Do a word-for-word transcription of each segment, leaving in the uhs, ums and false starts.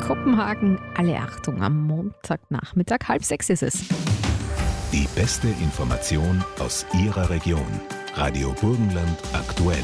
Kopenhagen. Alle Achtung, am Montagnachmittag, halb sechs ist es. Die beste Information aus Ihrer Region. Radio Burgenland aktuell.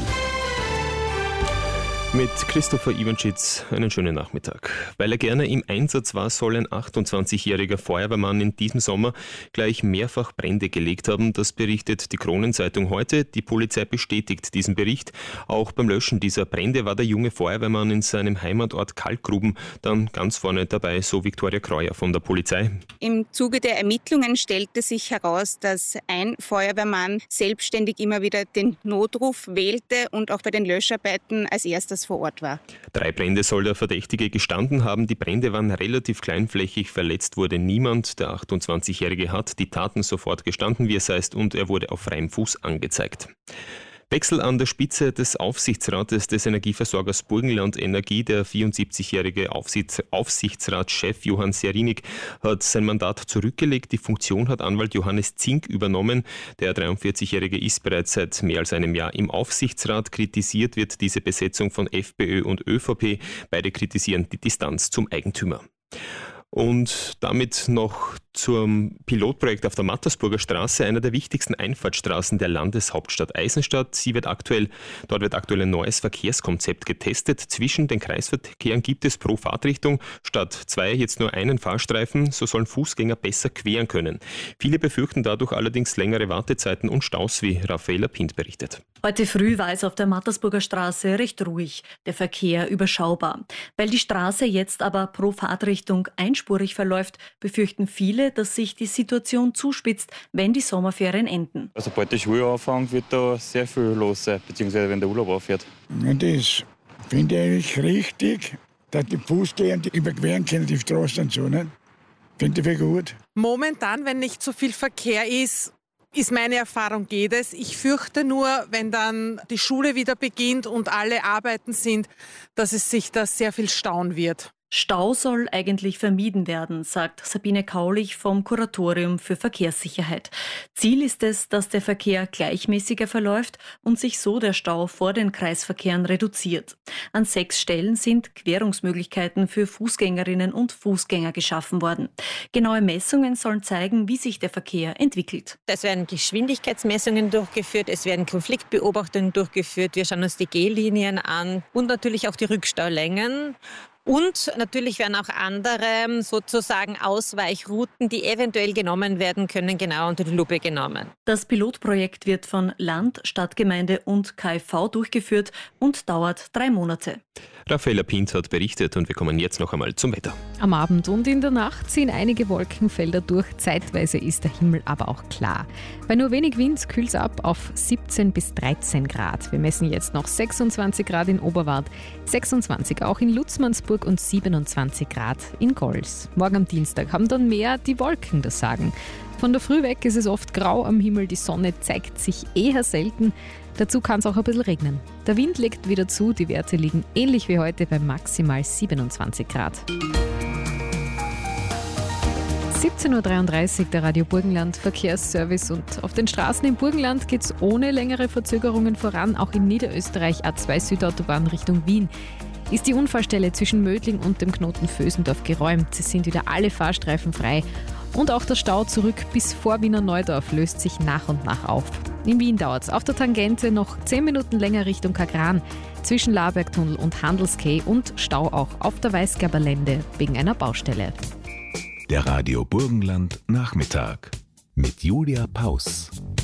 Mit Christopher Iwanschitz einen schönen Nachmittag. Weil er gerne im Einsatz war, soll ein achtundzwanzigjähriger Feuerwehrmann in diesem Sommer gleich mehrfach Brände gelegt haben. Das berichtet die Kronenzeitung heute. Die Polizei bestätigt diesen Bericht. Auch beim Löschen dieser Brände war der junge Feuerwehrmann in seinem Heimatort Kalkgruben dann ganz vorne dabei, so Viktoria Kreuer von der Polizei. Im Zuge der Ermittlungen stellte sich heraus, dass ein Feuerwehrmann selbstständig immer wieder den Notruf wählte und auch bei den Löscharbeiten als erstes vor Ort war. Drei Brände soll der Verdächtige gestanden haben. Die Brände waren relativ kleinflächig, verletzt wurde niemand. Der achtundzwanzigjährige hat die Taten sofort gestanden, wie es heißt, und er wurde auf freiem Fuß angezeigt. Wechsel an der Spitze des Aufsichtsrates des Energieversorgers Burgenland Energie. Der vierundsiebzigjährige Aufsichts- Aufsichtsratschef Johann Serinik hat sein Mandat zurückgelegt. Die Funktion hat Anwalt Johannes Zink übernommen. Der dreiundvierzigjährige ist bereits seit mehr als einem Jahr im Aufsichtsrat. Kritisiert wird diese Besetzung von FPÖ und ÖVP. Beide kritisieren die Distanz zum Eigentümer. Und damit noch zum Pilotprojekt auf der Mattersburger Straße, einer der wichtigsten Einfahrtsstraßen der Landeshauptstadt Eisenstadt. Sie wird aktuell, dort wird aktuell ein neues Verkehrskonzept getestet. Zwischen den Kreisverkehren gibt es pro Fahrtrichtung statt zwei jetzt nur einen Fahrstreifen. So sollen Fußgänger besser queren können. Viele befürchten dadurch allerdings längere Wartezeiten und Staus, wie Raffaella Pint berichtet. Heute früh war es auf der Mattersburger Straße recht ruhig, der Verkehr überschaubar. Weil die Straße jetzt aber pro Fahrtrichtung einspurig verläuft, befürchten viele, dass sich die Situation zuspitzt, wenn die Sommerferien enden. Also sobald die Schule anfängt, wird da sehr viel los sein, beziehungsweise wenn der Urlaub aufhört. Ja, das finde ich eigentlich richtig, dass die Fußgänger die überqueren können, die Straße und so. Ne? Finde ich gut. Momentan, wenn nicht so viel Verkehr ist, ist meine Erfahrung, geht es. Ich fürchte nur, wenn dann die Schule wieder beginnt und alle arbeiten sind, dass es sich da sehr viel stauen wird. Stau soll eigentlich vermieden werden, sagt Sabine Kaulich vom Kuratorium für Verkehrssicherheit. Ziel ist es, dass der Verkehr gleichmäßiger verläuft und sich so der Stau vor den Kreisverkehren reduziert. An sechs Stellen sind Querungsmöglichkeiten für Fußgängerinnen und Fußgänger geschaffen worden. Genaue Messungen sollen zeigen, wie sich der Verkehr entwickelt. Es werden Geschwindigkeitsmessungen durchgeführt, es werden Konfliktbeobachtungen durchgeführt, wir schauen uns die Gehlinien an und natürlich auch die Rückstaulängen. Und natürlich werden auch andere sozusagen Ausweichrouten, die eventuell genommen werden können, genau unter die Lupe genommen. Das Pilotprojekt wird von Land, Stadtgemeinde und K V durchgeführt und dauert drei Monate. Raffaella Pint hat berichtet und wir kommen jetzt noch einmal zum Wetter. Am Abend und in der Nacht ziehen einige Wolkenfelder durch. Zeitweise ist der Himmel aber auch klar. Bei nur wenig Wind kühlt es ab auf siebzehn bis dreizehn Grad. Wir messen jetzt noch sechsundzwanzig Grad in Oberwart, sechsundzwanzig auch in Lutzmannsburg und siebenundzwanzig Grad in Gols. Morgen am Dienstag haben dann mehr die Wolken das Sagen. Von der Früh weg ist es oft grau am Himmel, die Sonne zeigt sich eher selten. Dazu kann es auch ein bisschen regnen. Der Wind legt wieder zu, die Werte liegen ähnlich wie heute bei maximal siebenundzwanzig Grad. siebzehn Uhr dreiunddreißig, der Radio Burgenland Verkehrsservice, und auf den Straßen im Burgenland geht es ohne längere Verzögerungen voran. Auch in Niederösterreich A zwei Südautobahn Richtung Wien ist die Unfallstelle zwischen Mödling und dem Knoten Vösendorf geräumt. Es sind wieder alle Fahrstreifen frei. Und auch der Stau zurück bis vor Wiener Neudorf löst sich nach und nach auf. In Wien dauert es auf der Tangente noch zehn Minuten länger Richtung Kagran, zwischen Labergtunnel und Handelskay, und Stau auch auf der Weißgerberlände wegen einer Baustelle. Der Radio Burgenland Nachmittag mit Julia Paus.